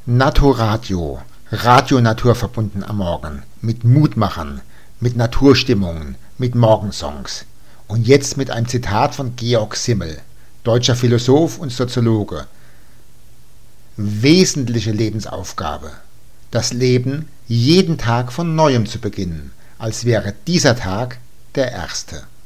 Naturadio, Radio naturverbunden am Morgen, mit Mutmachern, mit Naturstimmungen, mit Morgensongs. Und jetzt mit einem Zitat von Georg Simmel, deutscher Philosoph und Soziologe. Wesentliche Lebensaufgabe, das Leben jeden Tag von neuem zu beginnen, als wäre dieser Tag der erste.